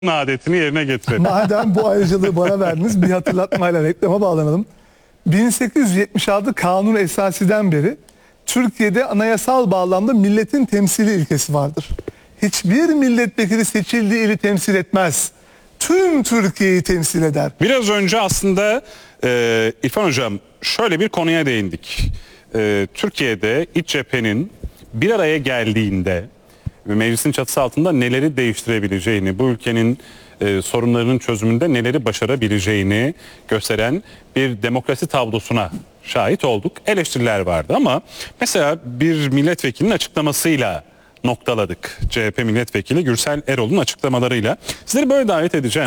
adetini yerine getirelim. Madem bu ayrıcalığı bana verdiniz, bir hatırlatmayla reklama bağlanalım. 1876 Kanun Esasi'den beri Türkiye'de anayasal bağlamda milletin temsili ilkesi vardır. Hiçbir milletvekili seçildiği ili temsil etmez. Tüm Türkiye'yi temsil eder. Biraz önce aslında İrfan Hocam şöyle bir konuya değindik. Türkiye'de iç cephenin bir araya geldiğinde ve meclisin çatısı altında neleri değiştirebileceğini, bu ülkenin sorunlarının çözümünde neleri başarabileceğini gösteren bir demokrasi tablosuna şahit olduk. Eleştiriler vardı ama mesela bir milletvekilinin açıklamasıyla noktaladık. CHP milletvekili Gürsel Erol'un açıklamalarıyla. Sizleri böyle davet edeceğim.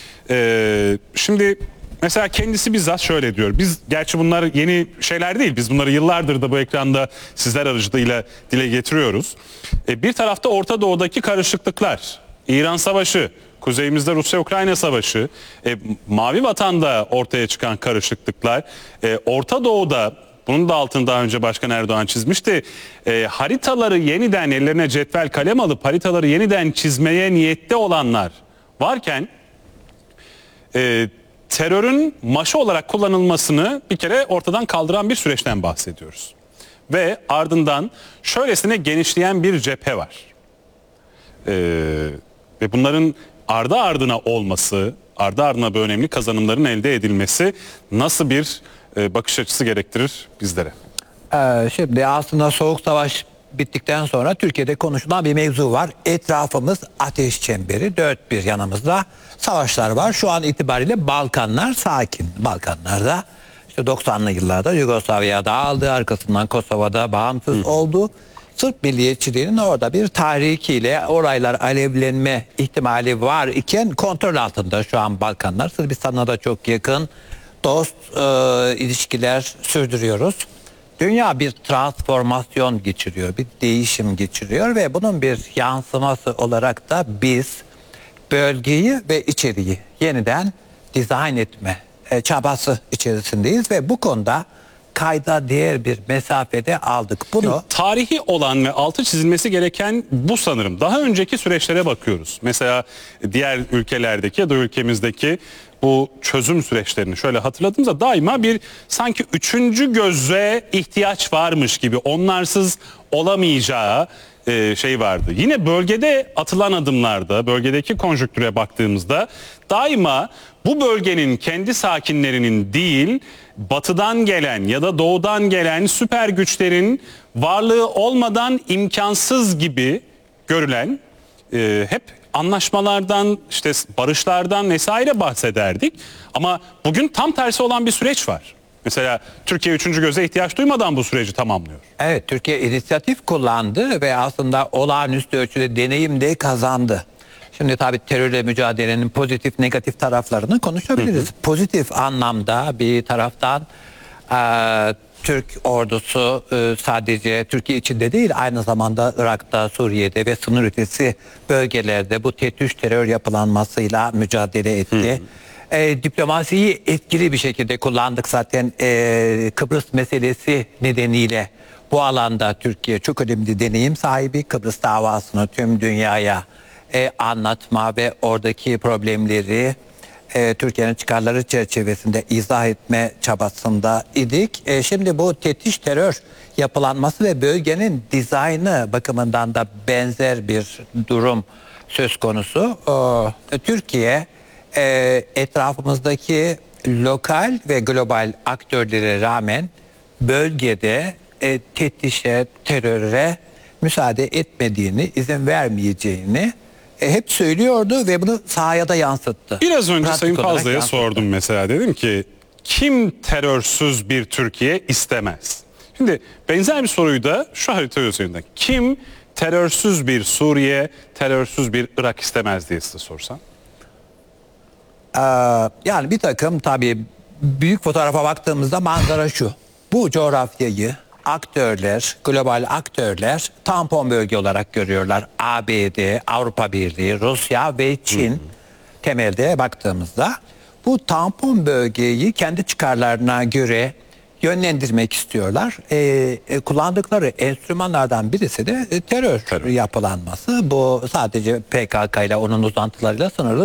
Şimdi mesela kendisi bizzat şöyle diyor. Biz gerçi bunlar yeni şeyler değil. Biz bunları yıllardır da bu ekranda sizler aracılığıyla dile getiriyoruz. Bir tarafta Orta Doğu'daki karışıklıklar, İran Savaşı, kuzeyimizde Rusya-Ukrayna Savaşı, Mavi Vatan'da ortaya çıkan karışıklıklar, Orta Doğu'da, bunun da altını daha önce Başkan Erdoğan çizmişti, haritaları yeniden ellerine cetvel kalem alıp haritaları yeniden çizmeye niyette olanlar varken terörün maşı olarak kullanılmasını bir kere ortadan kaldıran bir süreçten bahsediyoruz. Ve ardından şöylesine genişleyen bir cephe var. Ve bunların ardı ardına olması, ardı ardına böyle önemli kazanımların elde edilmesi nasıl bir bakış açısı gerektirir bizlere? Şimdi aslında Soğuk Savaş bittikten sonra Türkiye'de konuşulan bir mevzu var. Etrafımız ateş çemberi, dört bir yanımızda savaşlar var. Şu an itibariyle Balkanlar sakin. Balkanlarda işte 90'lı yıllarda Yugoslavya dağıldı, arkasından Kosova'da bağımsız oldu. Sırp milliyetçiliğinin orada bir tahrikiyle oraylar alevlenme ihtimali var iken kontrol altında şu an Balkanlar. Sırbistan'a da çok yakın dost ilişkiler sürdürüyoruz. Dünya bir transformasyon geçiriyor, bir değişim geçiriyor ve bunun bir yansıması olarak da biz bölgeyi ve içeriği yeniden dizayn etme çabası içerisindeyiz ve bu konuda kayda değer bir mesafede aldık bunu. Tarihi olan ve altı çizilmesi gereken bu sanırım. Daha önceki süreçlere bakıyoruz. Mesela diğer ülkelerdeki ya da ülkemizdeki bu çözüm süreçlerini şöyle hatırladığımızda daima bir sanki üçüncü göze ihtiyaç varmış gibi, onlarsız olamayacağı şey vardı. Yine bölgede atılan adımlarda, bölgedeki konjonktüre baktığımızda daima bu bölgenin kendi sakinlerinin değil, batıdan gelen ya da doğudan gelen süper güçlerin varlığı olmadan imkansız gibi görülen hep anlaşmalardan, işte barışlardan vesaire bahsederdik. Ama bugün tam tersi olan bir süreç var. Mesela Türkiye üçüncü göze ihtiyaç duymadan bu süreci tamamlıyor. Evet, Türkiye inisiyatif kullandı ve aslında olağanüstü ölçüde deneyim de kazandı. Şimdi tabii terörle mücadelenin pozitif negatif taraflarını konuşabiliriz. Pozitif anlamda bir taraftan Türk ordusu sadece Türkiye içinde değil, aynı zamanda Irak'ta, Suriye'de ve sınır ötesi bölgelerde bu TETÜş terör yapılanmasıyla mücadele etti. Diplomasiyi etkili bir şekilde kullandık zaten Kıbrıs meselesi nedeniyle. Bu alanda Türkiye çok önemli deneyim sahibi. Kıbrıs davasını tüm dünyaya anlatma ve oradaki problemleri Türkiye'nin çıkarları çerçevesinde izah etme çabasında idik. Şimdi bu tetiş terör yapılanması ve bölgenin dizaynı bakımından da benzer bir durum söz konusu. Türkiye etrafımızdaki lokal ve global aktörlere rağmen bölgede tetişe, teröre müsaade etmediğini, izin vermeyeceğini hep söylüyordu ve bunu sahaya da yansıttı. Biraz önce Sayın Fazla'ya sordum mesela, dedim ki kim terörsüz bir Türkiye istemez? Şimdi benzer bir soruyu da şu harita üzerinden, kim terörsüz bir Suriye, terörsüz bir Irak istemez diye size sorsam? Yani bir takım tabii büyük fotoğrafa baktığımızda manzara şu. Bu coğrafyayı aktörler, global aktörler tampon bölge olarak görüyorlar. ABD, Avrupa Birliği, Rusya ve Çin temelde baktığımızda bu tampon bölgeyi kendi çıkarlarına göre yönlendirmek istiyorlar. Kullandıkları enstrümanlardan birisi de terör yapılanması. Bu sadece PKK ile onun uzantılarıyla sınırlı